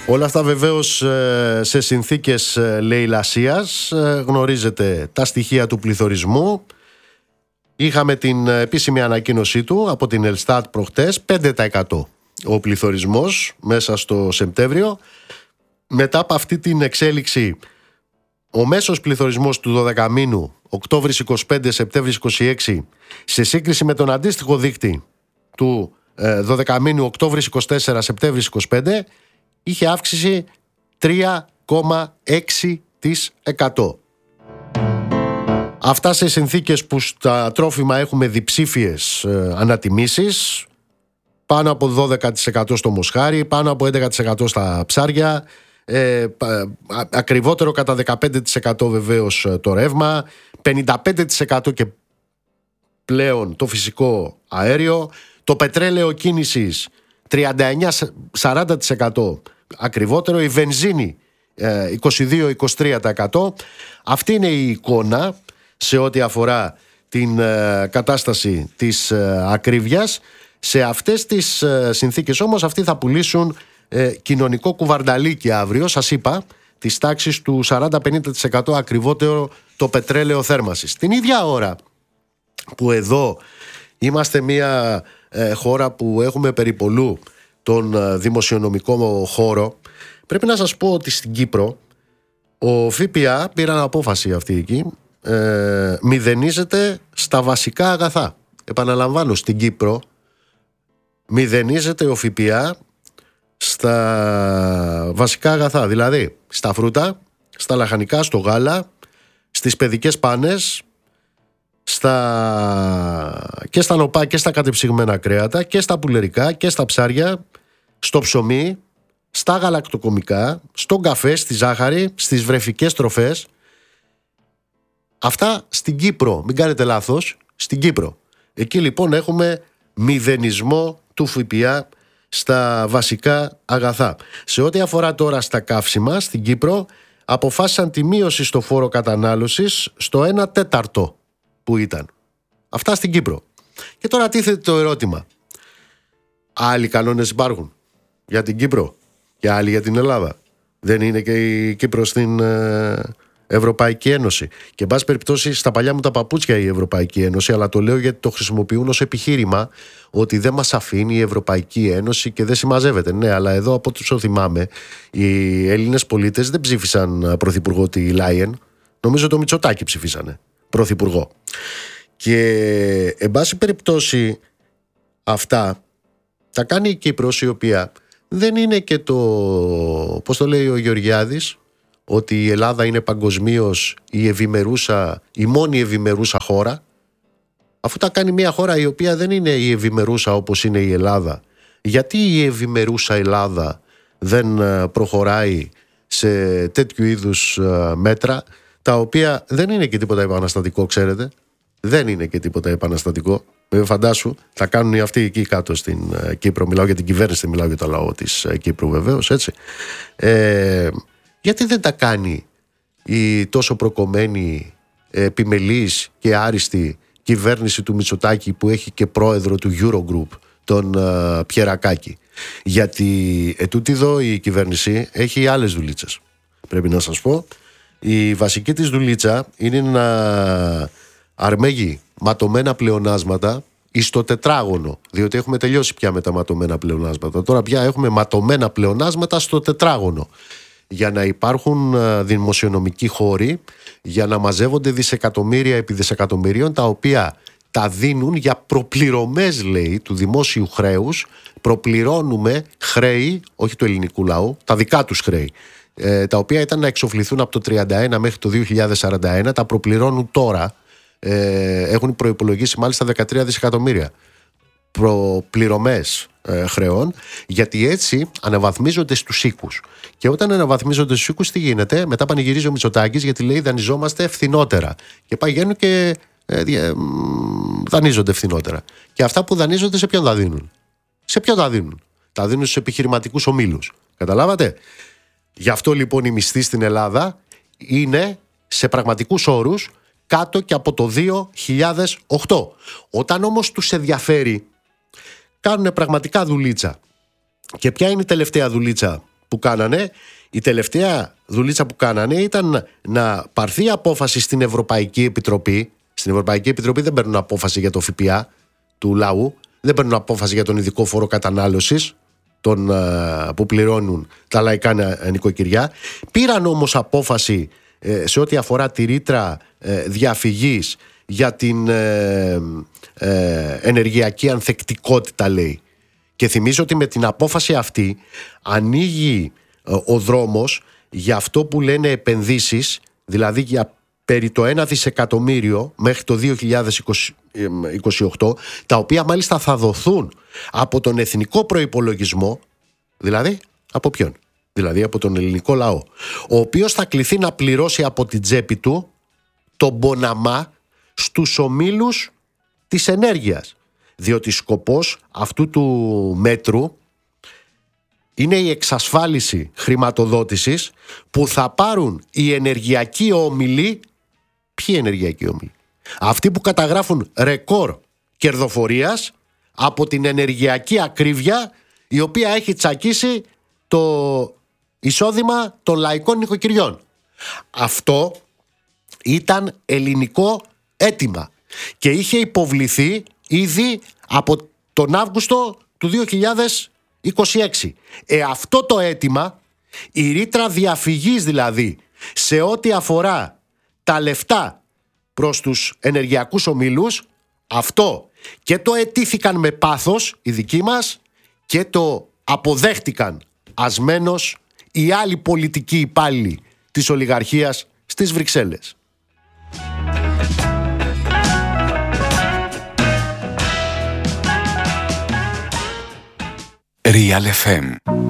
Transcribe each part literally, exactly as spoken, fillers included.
Όλα αυτά βεβαίως σε συνθήκες λαιλασίας. Γνωρίζετε τα στοιχεία του πληθωρισμού. Είχαμε την επίσημη ανακοίνωσή του από την Ελστάτ προχτές, πέντε τοις εκατό ο πληθωρισμός μέσα στο Σεπτέμβριο. Μετά από αυτή την εξέλιξη, ο μέσος πληθωρισμός του δωδεκαμήνου, Οκτώβρης είκοσι πέντε, Σεπτέμβρης είκοσι έξι, σε σύγκριση με τον αντίστοιχο δείκτη του δωδεκαμήνου, Οκτώβρης είκοσι τέσσερα, Σεπτέμβρης είκοσι πέντε, είχε αύξηση τρία κόμμα έξι τοις εκατό. Αυτά σε συνθήκες που στα τρόφιμα έχουμε διψήφιες ε, ανατιμήσεις, πάνω από δώδεκα τοις εκατό στο μοσχάρι, πάνω από έντεκα τοις εκατό στα ψάρια, ε, α, ακριβότερο κατά δεκαπέντε τοις εκατό βεβαίως το ρεύμα, πενήντα πέντε τοις εκατό και πλέον το φυσικό αέριο, το πετρέλαιο κίνησης τριάντα εννέα με σαράντα τοις εκατό ακριβότερο, η βενζίνη ε, είκοσι δύο με είκοσι τρία τοις εκατό. Αυτή είναι η εικόνα σε ό,τι αφορά την ε, κατάσταση της ε, ακρίβειας. Σε αυτές τις ε, συνθήκες όμως αυτοί θα πουλήσουν ε, κοινωνικό κουβαρνταλίκι αύριο, σας είπα, της τάξης του σαράντα με πενήντα τοις εκατό ακριβότερο το πετρέλαιο θέρμανσης. Την ίδια ώρα που εδώ είμαστε μια ε, χώρα που έχουμε περιπολού τον ε, δημοσιονομικό χώρο, πρέπει να σας πω ότι στην Κύπρο ο ΦΠΑ πήραν απόφαση αυτή εκεί, ε, μηδενίζεται στα βασικά αγαθά. Επαναλαμβάνω, στην Κύπρο μηδενίζεται ο ΦΠΑ στα βασικά αγαθά, δηλαδή στα φρούτα, στα λαχανικά, στο γάλα, στις παιδικές πάνες, στα... και στα νοπά και στα κατεψυγμένα κρέατα και στα πουλερικά και στα ψάρια, στο ψωμί, στα γαλακτοκομικά, στον καφέ, στη ζάχαρη, στις βρεφικές τροφές. Αυτά στην Κύπρο, μην κάνετε λάθος, στην Κύπρο. Εκεί λοιπόν έχουμε μηδενισμό του ΦΠΑ στα βασικά αγαθά. Σε ό,τι αφορά τώρα στα καύσιμα, στην Κύπρο αποφάσισαν τη μείωση στο φόρο κατανάλωσης στο ένα τέταρτο που ήταν. Αυτά στην Κύπρο. Και τώρα τίθεται το ερώτημα. Άλλοι κανόνες υπάρχουν για την Κύπρο και άλλοι για την Ελλάδα? Δεν είναι και η Κύπρο στην ε, Ευρωπαϊκή Ένωση? Και εν πάση περιπτώσει στα παλιά μου τα παπούτσια η Ευρωπαϊκή Ένωση, αλλά το λέω γιατί το χρησιμοποιούν ως επιχείρημα ότι δεν μας αφήνει η Ευρωπαϊκή Ένωση και δεν συμμαζεύεται. Ναι, αλλά εδώ από όσο θυμάμαι οι Έλληνες πολίτες δεν ψήφισαν πρωθυπουργό τη Λάιεν. Νομίζω το Μητσοτάκη ψηφίσανε πρωθυπουργό. Και εν πάση περιπτώσει αυτά τα κάνει η Κύπρος, η οποία δεν είναι και το, πώς το λέει ο Γεωργιάδης, ότι η Ελλάδα είναι παγκοσμίως η ευημερούσα, η μόνη ευημερούσα χώρα, αφού τα κάνει μια χώρα η οποία δεν είναι η ευημερούσα όπως είναι η Ελλάδα. Γιατί η ευημερούσα Ελλάδα δεν προχωράει σε τέτοιου είδους μέτρα, τα οποία δεν είναι και τίποτα επαναστατικό, ξέρετε? Δεν είναι και τίποτα επαναστατικό. Φαντάσου, θα κάνουν οι αυτοί εκεί κάτω στην Κύπρο. Μιλάω για την κυβέρνηση, μιλάω για το λαό της Κύπρου βεβαίως, έτσι. Ε, γιατί δεν τα κάνει η τόσο προκομμένη, επιμελής και άριστη κυβέρνηση του Μητσοτάκη, που έχει και πρόεδρο του Eurogroup, τον uh, Πιερακάκη? Γιατί ετούτη εδώ η κυβέρνηση έχει άλλες δουλίτσες, πρέπει να σας πω. Η βασική της δουλίτσα είναι να αρμέγει ματωμένα πλεονάσματα εις το τετράγωνο, διότι έχουμε τελειώσει πια με τα ματωμένα πλεονάσματα. Τώρα πια έχουμε ματωμένα πλεονάσματα στο τετράγωνο, για να υπάρχουν δημοσιονομικοί χώροι, για να μαζεύονται δισεκατομμύρια επί δισεκατομμυρίων, τα οποία τα δίνουν για προπληρωμές, λέει, του δημόσιου χρέους. Προπληρώνουμε χρέη, όχι του ελληνικού λαού, τα δικά τους χρέη, ε, τα οποία ήταν να εξοφληθούν από το τριάντα ένα μέχρι το δύο χιλιάδες σαράντα ένα, τα προπληρώνουν τώρα. Ε, έχουν προϋπολογίσει μάλιστα δεκατρία δισεκατομμύρια προπληρωμές ε, χρεών, γιατί έτσι αναβαθμίζονται στους οίκους. Και όταν αναβαθμίζονται στους οίκους, τι γίνεται? Μετά πανηγυρίζει ο Μητσοτάκης, γιατί λέει δανειζόμαστε φθηνότερα. Και πηγαίνουν και ε, ε, δανείζονται φθηνότερα. Και αυτά που δανείζονται, σε ποιον τα δίνουν? Σε ποιον τα δίνουν? Τα δίνουν στους επιχειρηματικούς ομίλους. Καταλάβατε? Γι' αυτό λοιπόν η μισθή στην Ελλάδα είναι σε πραγματικούς όρους κάτω και από το δύο χιλιάδες οκτώ. Όταν όμως τους ενδιαφέρει, κάνουν πραγματικά δουλίτσα. Και ποια είναι η τελευταία δουλίτσα που κάνανε, η τελευταία δουλίτσα που κάνανε ήταν να πάρθει απόφαση στην Ευρωπαϊκή Επιτροπή. Στην Ευρωπαϊκή Επιτροπή δεν παίρνουν απόφαση για το ΦΠΑ του λαού, δεν παίρνουν απόφαση για τον ειδικό φόρο κατανάλωσης τον, που πληρώνουν τα λαϊκά νοικοκυριά. Πήραν όμως απόφαση ε, σε ό,τι αφορά τη ρήτρα ε, διαφυγής για την ε, ε, ενεργειακή ανθεκτικότητα, λέει. Και θυμίζω ότι με την απόφαση αυτή ανοίγει ε, ο δρόμος για αυτό που λένε επενδύσεις, δηλαδή για περί το ένα δισεκατομμύριο μέχρι το δύο χιλιάδες είκοσι οκτώ, τα οποία μάλιστα θα δοθούν από τον εθνικό προϋπολογισμό, δηλαδή από ποιον? Δηλαδή από τον ελληνικό λαό, ο οποίος θα κληθεί να πληρώσει από την τσέπη του τον μποναμά στους ομίλους της ενέργειας, διότι σκοπός αυτού του μέτρου είναι η εξασφάλιση χρηματοδότησης που θα πάρουν οι ενεργειακοί όμιλοι. Ποιοι ενεργειακοί όμιλοι? Αυτοί που καταγράφουν ρεκόρ κερδοφορίας από την ενεργειακή ακρίβεια, η οποία έχει τσακίσει το εισόδημα των λαϊκών νοικοκυριών. Αυτό ήταν ελληνικό αίτημα και είχε υποβληθεί ήδη από τον Αύγουστο του δύο χιλιάδες είκοσι έξι. Ε, αυτό το αίτημα, η ρήτρα διαφυγής δηλαδή, σε ό,τι αφορά τα λεφτά προς τους ενεργειακούς ομίλους, αυτό και το αιτήθηκαν με πάθος οι δικοί μας και το αποδέχτηκαν ασμένος οι άλλοι πολιτικοί υπάλληλοι της ολιγαρχίας στις Βρυξέλλες. Real εφ εμ.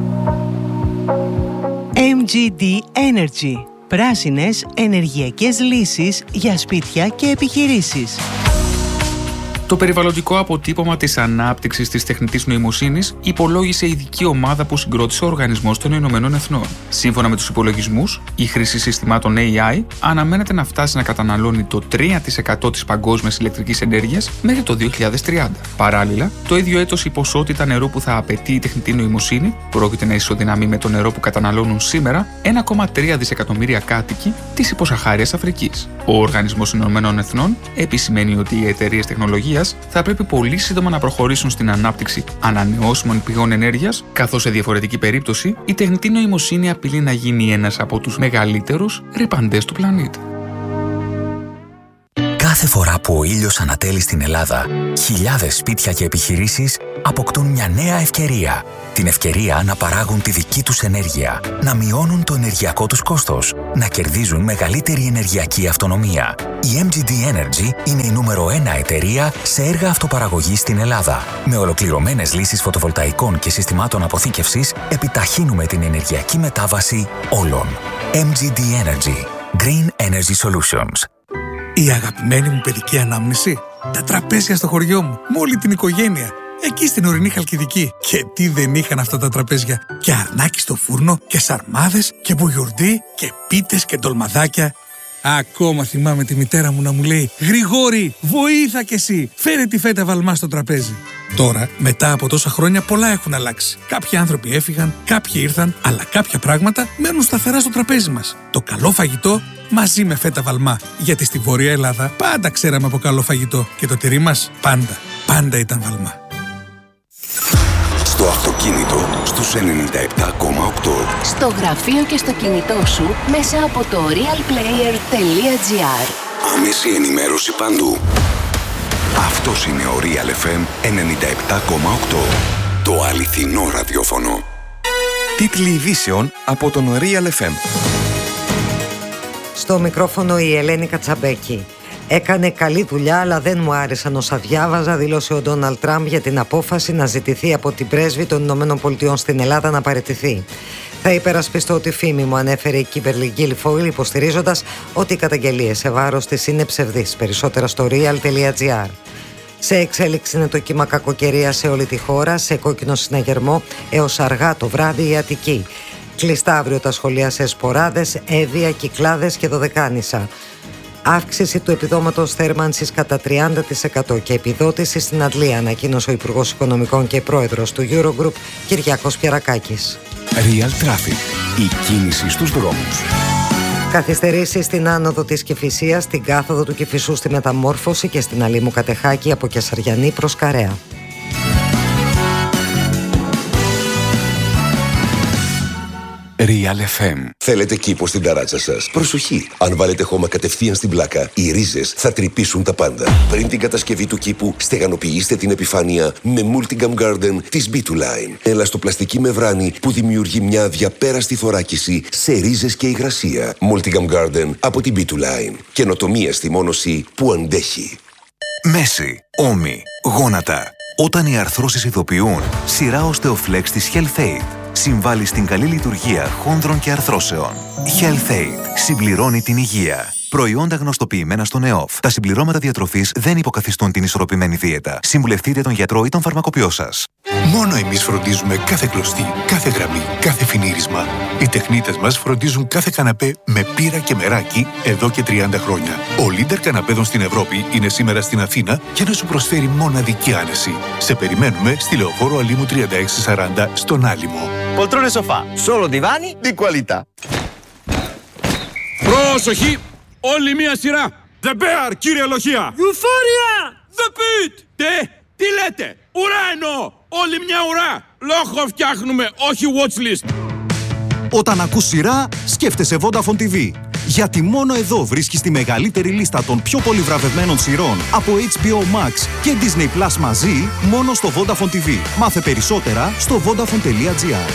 εμ τζι ντι Energy. Πράσινες ενεργειακές λύσεις για σπίτια και επιχειρήσεις. Το περιβαλλοντικό αποτύπωμα της ανάπτυξης της τεχνητής νοημοσύνης υπολόγισε η ειδική ομάδα που συγκρότησε ο Οργανισμός των Ηνωμένων Εθνών. Σύμφωνα με τους υπολογισμούς, η χρήση συστημάτων έι άι αναμένεται να φτάσει να καταναλώνει το τρία τοις εκατό της παγκόσμιας ηλεκτρικής ενέργειας μέχρι το δύο χιλιάδες τριάντα. Παράλληλα, το ίδιο έτος η ποσότητα νερού που θα απαιτεί η τεχνητή νοημοσύνη πρόκειται να ισοδυναμεί με το νερό που καταναλώνουν σήμερα ένα κόμμα τρία δισεκατομμύρια κάτοικοι της υποσαχάριας Αφρικής. Ο Οργανισμός των Ηνωμένων Εθνών επισημαίνει ότι οι εταιρείες τεχνολογίας θα πρέπει πολύ σύντομα να προχωρήσουν στην ανάπτυξη ανανεώσιμων πηγών ενέργειας, καθώς σε διαφορετική περίπτωση η τεχνητή νοημοσύνη απειλεί να γίνει ένας από τους μεγαλύτερους ρυπαντές του πλανήτη. Κάθε φορά που ο ήλιος ανατέλει στην Ελλάδα, χιλιάδες σπίτια και επιχειρήσεις αποκτούν μια νέα ευκαιρία. Την ευκαιρία να παράγουν τη δική τους ενέργεια, να μειώνουν το ενεργειακό τους κόστος, να κερδίζουν μεγαλύτερη ενεργειακή αυτονομία. Η εμ τζι ντι Energy είναι η νούμερο ένα εταιρεία σε έργα αυτοπαραγωγής στην Ελλάδα. Με ολοκληρωμένες λύσεις φωτοβολταϊκών και συστημάτων αποθήκευσης, επιταχύνουμε την ενεργειακή μετάβαση όλων. εμ τζι ντι Energy. Green Energy Solutions. Η αγαπημένη μου παιδική ανάμνηση. Τα τραπέζια στο χωριό μου, με όλη την οικογένεια. Εκεί στην ορεινή Χαλκιδική. Και τι δεν είχαν αυτά τα τραπέζια. Και αρνάκι στο φούρνο, και σαρμάδες, και μπουγιουρντί, και πίτες και ντολμαδάκια. Ακόμα θυμάμαι τη μητέρα μου να μου λέει «Γρηγόρη, βοήθα κι εσύ, φέρε τη φέτα βαλμά στο τραπέζι». Τώρα, μετά από τόσα χρόνια, πολλά έχουν αλλάξει. Κάποιοι άνθρωποι έφυγαν, κάποιοι ήρθαν, αλλά κάποια πράγματα μένουν σταθερά στο τραπέζι μας. Το καλό φαγητό μαζί με φέτα βαλμά. Γιατί στη Βόρεια Ελλάδα πάντα ξέραμε από καλό φαγητό και το τυρί μας πάντα, πάντα ήταν βαλμά. Στο αυτοκίνητο στους ενενήντα επτά κόμμα οκτώ. Στο γραφείο και στο κινητό σου μέσα από το realplayer τελεία τζι άρ. Άμεση ενημέρωση παντού. Αυτός είναι ο Real εφ εμ ενενήντα επτά κόμμα οκτώ. Το αληθινό ραδιόφωνο. Τίτλοι ειδήσεων από τον Real εφ εμ. Στο μικρόφωνο η Ελένη Κατσαμπέκη. Έκανε καλή δουλειά, αλλά δεν μου άρεσαν όσα διάβαζα, δήλωσε ο Ντόναλντ Τραμπ για την απόφαση να ζητηθεί από την πρέσβη των Ηνωμένων Πολιτειών στην Ελλάδα να παραιτηθεί. Θα υπερασπιστώ τη φήμη μου, ανέφερε η Κίμπερλι Γκίλφοιλ, υποστηρίζοντας ότι οι καταγγελίες σε βάρος της είναι ψευδείς. Περισσότερα στο real τελεία τζι άρ. Σε εξέλιξη είναι το κύμα κακοκαιρία σε όλη τη χώρα, σε κόκκινο συναγερμό έως αργά το βράδυ η Αττική. Κλειστά αύριο τα σχολεία σε Σποράδες, Εύβοια, Κυκλάδες και Δωδεκάνησα. Αύξηση του επιδόματος θέρμανσης κατά τριάντα τοις εκατό και επιδότηση στην Αντλία, ανακοίνωσε ο Υπουργός Οικονομικών και Πρόεδρος του Eurogroup, Κυριάκος Πιερακάκης. Real Traffic. Η κίνηση στους δρόμους. Καθυστερήσεις στην άνοδο της Κηφισίας, στην κάθοδο του Κηφισού στη Μεταμόρφωση και στην Αλήμου Κατεχάκη από Κεσαριανή προς Καρέα. Real εφ εμ. Θέλετε κήπο στην ταράτσα σας? Προσοχή! Αν βάλετε χώμα κατευθείαν στην πλάκα, οι ρίζες θα τρυπήσουν τα πάντα. Πριν την κατασκευή του κήπου, στεγανοποιήστε την επιφάνεια με Multigam Garden της μπι του Line. Ελαστοπλαστική μεμβράνη που δημιουργεί μια αδιαπέραστη θωράκιση σε ρίζες και υγρασία. Multigam Garden από την μπι του Line. Καινοτομία στη μόνωση που αντέχει. Μέση, ώμοι, γόνατα. Όταν οι αρθρώσεις ειδοποιούν, σειρά Osteoflex της HealthAid συμβάλλει στην καλή λειτουργία χόνδρων και αρθρώσεων. HealthAid συμπληρώνει την υγεία. Προϊόντα γνωστοποιημένα στον ΕΟΦ. Τα συμπληρώματα διατροφής δεν υποκαθιστούν την ισορροπημένη δίαιτα. Συμβουλευτείτε τον γιατρό ή τον φαρμακοποιό σας. Μόνο εμείς φροντίζουμε κάθε κλωστή, κάθε γραμμή, κάθε φινίρισμα. Οι τεχνίτες μας φροντίζουν κάθε καναπέ με πύρα και μεράκι εδώ και τριάντα χρόνια. Ο Λίντερ καναπέδων στην Ευρώπη είναι σήμερα στην Αθήνα για να σου προσφέρει μοναδική άνεση. Σε περιμένουμε στη Λεωφόρο Αλήμου τριάντα έξι σαράντα στον Άλυμο. Poltrone sofà, solo divani di qualità. Πρόσοχη! Όλη μία σειρά! The Bear, κύριε Λοχεία! Euphoria! The Pit! Τι, τι λέτε! Ουρά εννοώ! Όλη μια ουρά! Λόγο φτιάχνουμε, όχι watchlist! Όταν ακούς σειρά, σκέφτεσαι Vodafone τι βι. Γιατί μόνο εδώ βρίσκεις τη μεγαλύτερη λίστα των πιο πολύ βραβευμένων σειρών από έιτς μπι ο Max και Disney Plus μαζί, μόνο στο Vodafone τι βι. Μάθε περισσότερα στο vodafone τελεία gr.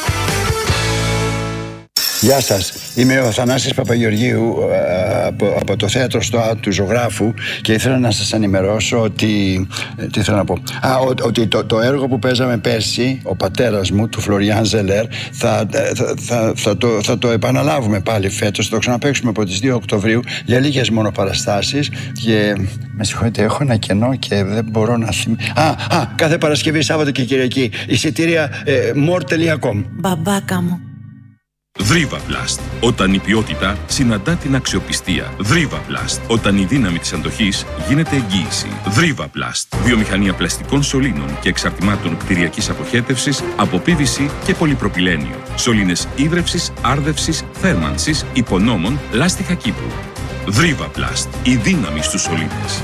Γεια σας, είμαι ο Θανάσης Παπαγεωργίου από, από το θέατρο στο του Ζωγράφου και ήθελα να σας ενημερώσω ότι, τι ήθελα να πω, Α, ότι το, το έργο που παίζαμε πέρσι, ο πατέρας μου, του Φλωριάν Ζελέρ, θα, θα, θα, θα, το, θα το επαναλάβουμε πάλι φέτος, θα το ξαναπαίξουμε από τις δύο Οκτωβρίου για λίγες μόνο παραστάσεις και με συγχωρείτε, έχω ένα κενό και δεν μπορώ να θυμηθώ. Α, α, κάθε Παρασκευή, Σάββατο και Κυριακή, εισιτήρια ε, more τελεία com. Μπαμπάκα μου. Δρίβαπλαστ. Όταν η ποιότητα συναντά την αξιοπιστία. Δρίβαπλαστ. Όταν η δύναμη της αντοχής γίνεται εγγύηση. Δρίβαπλαστ. Βιομηχανία πλαστικών σωλήνων και εξαρτημάτων κτηριακής αποχέτευσης από πι βι σι και πολυπροπυλένιο. Σωλήνες ίδρευσης, άρδευσης, θέρμανσης, υπονόμων, λάστιχα κήπου. Δρίβαπλαστ. Η δύναμη στους σωλήνες.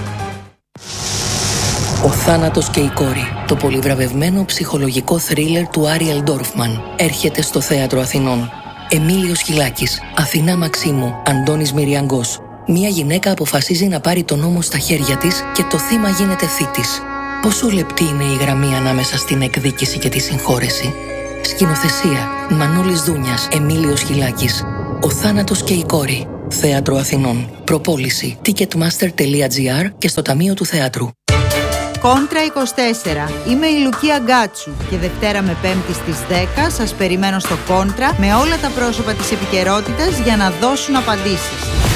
Ο θάνατος και η κόρη. Το πολυβραβευμένο ψυχολογικό θρίλερ του Άριελ Ντόρφμαν έρχεται στο Θέατρο Αθηνών. Εμίλιος Χιλάκης, Αθηνά Μαξίμου, Αντώνης Μυριαγκός. Μία γυναίκα αποφασίζει να πάρει τον νόμο στα χέρια της και το θύμα γίνεται θήτης. Πόσο λεπτή είναι η γραμμή ανάμεσα στην εκδίκηση και τη συγχώρεση. Σκηνοθεσία, Μανώλης Δούνιας, Εμίλιος Χιλάκης. Ο θάνατος και η κόρη. Θέατρο Αθηνών. Προπόληση ticketmaster τελεία gr και στο Ταμείο του Θεάτρου. Κόντρα είκοσι τέσσερα. Είμαι η Λουκία Γκάτσου και Δευτέρα με Πέμπτη στις δέκα σας περιμένω στο Κόντρα με όλα τα πρόσωπα της επικαιρότητας για να δώσουν απαντήσεις.